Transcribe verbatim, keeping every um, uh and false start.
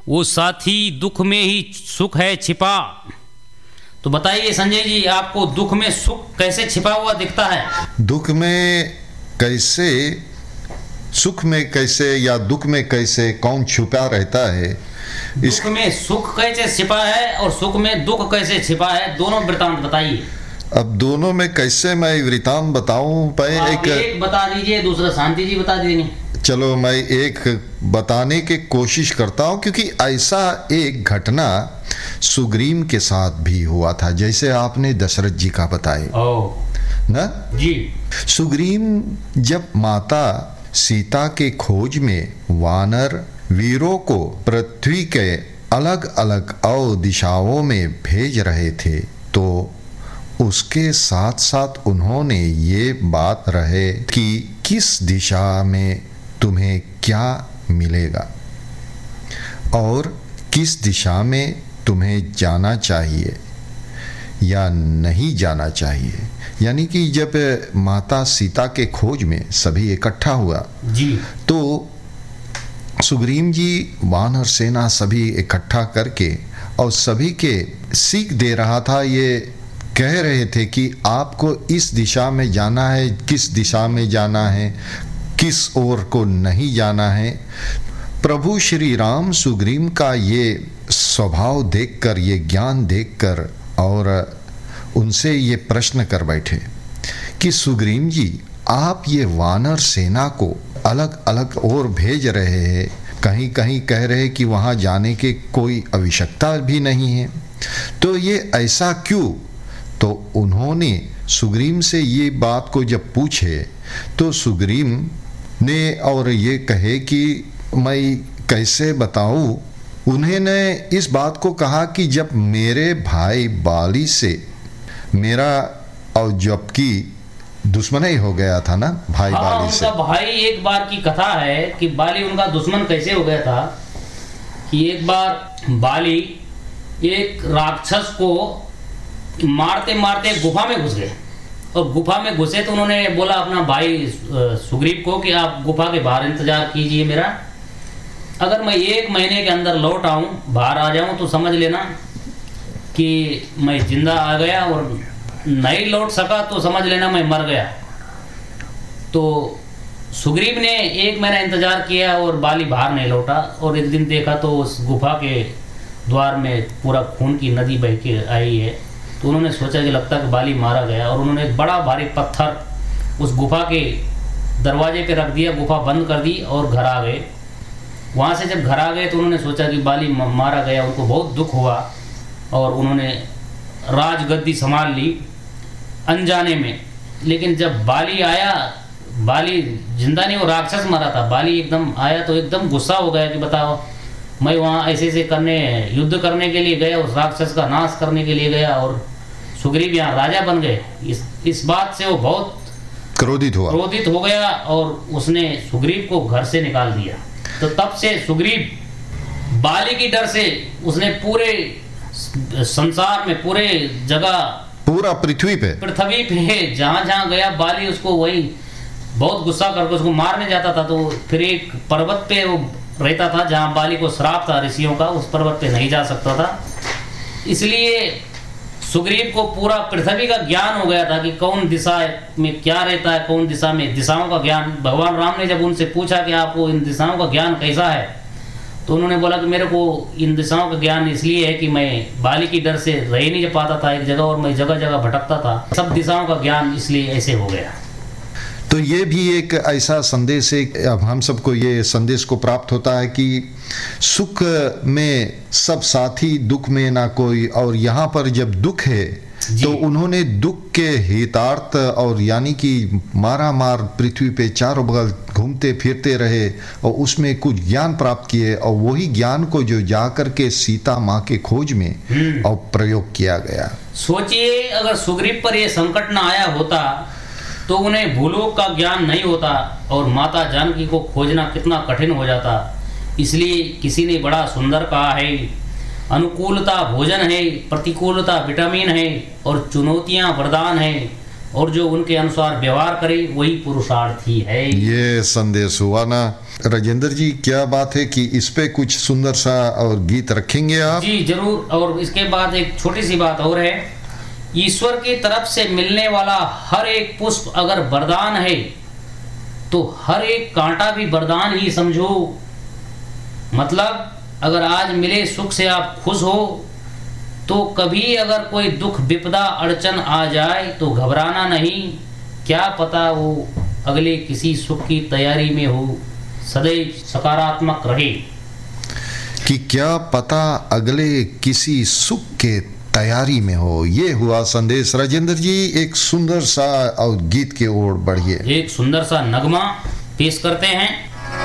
वो साथी दुख में ही सुख है छिपा। तो बताइए संजय जी, आपको दुख में सुख कैसे छिपा हुआ दिखता है? दुख में कैसे, सुख में कैसे या दुख में कैसे, कौन छुपा रहता है? इस... दुख में सुख कैसे छिपा है और सुख में दुख कैसे छिपा है, दोनों वृतांत बताइए। अब दोनों में कैसे मैं वृतांत बताऊं? मैं एक, एक बता दीजिए, दूसरा शांति जी बता देंगे। चलो मैं एक बताने की कोशिश करता हूं, क्योंकि ऐसा एक घटना सुग्रीव के साथ भी हुआ था, जैसे आपने दशरथ जी का बताए ना जी। सुग्रीव जब माता सीता के खोज में वानर वीरों को पृथ्वी के अलग अलग अव दिशाओं में भेज रहे थे, तो उसके साथ साथ उन्होंने ये बात रहे कि किस दिशा में तुम्हें क्या मिलेगा और किस दिशा में तुम्हें जाना चाहिए या नहीं जाना चाहिए। यानी कि जब माता सीता के खोज में सभी इकट्ठा हुआ जी, तो सुग्रीव जी वानर सेना सभी इकट्ठा करके और सभी के सीख दे रहा था, ये कह रहे थे कि आपको इस दिशा में जाना है, किस दिशा में जाना है, किस ओर को नहीं जाना है। प्रभु श्री राम सुग्रीव का ये स्वभाव देखकर, ये ज्ञान देखकर और उनसे ये प्रश्न कर बैठे कि सुग्रीव जी, आप ये वानर सेना को अलग अलग ओर भेज रहे हैं, कहीं कहीं कह रहे कि वहाँ जाने की कोई आवश्यकता भी नहीं है, तो ये ऐसा क्यों? तो उन्होंने सुग्रीव से ये बात को जब पूछे तो सुग्रीव ने और ये कहे कि मैं कैसे बताऊं, उन्होंने इस बात को कहा कि जब मेरे भाई बाली से मेरा, और जबकि दुश्मन ही हो गया था ना भाई हाँ, बाली से। उनका भाई, एक बार की कथा है कि बाली उनका दुश्मन कैसे हो गया था कि एक बार बाली एक राक्षस को मारते मारते गुफा में घुस गए, और गुफा में घुसे तो उन्होंने बोला अपना भाई सुग्रीव को कि आप गुफा के बाहर इंतजार कीजिए मेरा, अगर मैं एक महीने के अंदर लौट आऊं, बाहर आ जाऊं, तो समझ लेना कि मैं जिंदा आ गया, और नहीं लौट सका तो समझ लेना मैं मर गया। तो सुग्रीव ने एक महीना इंतजार किया और बाली बाहर नहीं लौटा, और एक दिन देखा तो उस गुफा के द्वार में पूरा खून की नदी बह के आई है। तो उन्होंने सोचा कि लगता है कि बाली मारा गया, और उन्होंने एक बड़ा भारी पत्थर उस गुफा के दरवाजे पे रख दिया, गुफा बंद कर दी और घर आ गए। वहाँ से जब घर आ गए तो उन्होंने सोचा कि बाली मारा गया, उनको बहुत दुख हुआ, और उन्होंने राजगद्दी संभाल ली अनजाने में। लेकिन जब बाली आया, बाली जिंदा नहीं, वो राक्षस मारा था, बाली एकदम आया तो एकदम गुस्सा हो गया कि बताओ, मैं वहाँ ऐसे ऐसे करने, युद्ध करने के लिए गया, उस राक्षस का नाश करने के लिए गया, और सुग्रीव यहाँ राजा बन गए। इस इस बात से वो बहुत क्रोधित हुआ क्रोधित हो गया और उसने सुग्रीव को घर से निकाल दिया। तो तब से सुग्रीव बाली की डर से उसने पूरे संसार में, पूरे जगह, पूरा पृथ्वी पे पृथ्वी पे जहाँ जहाँ गया बाली उसको वही बहुत गुस्सा करके उसको मारने जाता था। तो फिर एक पर्वत पे वो रहता था जहाँ बाली को श्राप था ऋषियों का, उस पर्वत पे नहीं जा सकता था। इसलिए सुग्रीव को पूरा पृथ्वी का ज्ञान हो गया था कि कौन दिशा में क्या रहता है, कौन दिशा में, दिशाओं का ज्ञान। भगवान राम ने जब उनसे पूछा कि आपको इन दिशाओं का ज्ञान कैसा है, तो उन्होंने बोला कि मेरे को इन दिशाओं का ज्ञान इसलिए है कि मैं बाली की डर से रह नहीं पाता था एक जगह, और मैं जगह जगह भटकता था, सब दिशाओं का ज्ञान इसलिए ऐसे हो गया। तो ये भी एक ऐसा संदेश है, अब हम सबको ये संदेश को प्राप्त होता है कि सुख में सब साथी, दुख में ना कोई। और यहाँ पर जब दुख है तो उन्होंने दुख के हितार्थ, और यानी कि मारा मार पृथ्वी पे चारों बगल घूमते फिरते रहे और उसमें कुछ ज्ञान प्राप्त किए, और वही ज्ञान को जो जाकर के सीता माँ के खोज में और प्रयोग किया गया। सोचिए अगर सुग्रीव पर यह संकट न आया होता तो उन्हें भूलोक का ज्ञान नहीं होता और माता जानकी को खोजना कितना कठिन हो जाता। इसलिए किसी ने बड़ा सुंदर कहा है, अनुकूलता भोजन है, प्रतिकूलता विटामिन है, और चुनौतियां वरदान है, और जो उनके अनुसार व्यवहार करे वही पुरुषार्थी है। ये संदेश हुआ ना राजेंद्र जी, क्या बात है कि इस पे कुछ सुंदर सा और गीत रखेंगे आप? जी जरूर। और इसके बाद एक छोटी सी बात और है, ईश्वर की तरफ से मिलने वाला हर एक पुष्प अगर वरदान है तो हर एक कांटा भी वरदान ही समझो। मतलब अगर आज मिले सुख से आप खुश हो तो कभी अगर कोई दुख विपदा अड़चन आ जाए तो घबराना नहीं, क्या पता वो अगले किसी सुख की तैयारी में हो। सदैव सकारात्मक रहे कि क्या पता अगले किसी सुख के तैयारी में हो। ये हुआ संदेश। राजेंद्र जी एक सुंदर सा और गीत की ओर बढ़िए। एक सुंदर सा नगमा पेश करते हैं।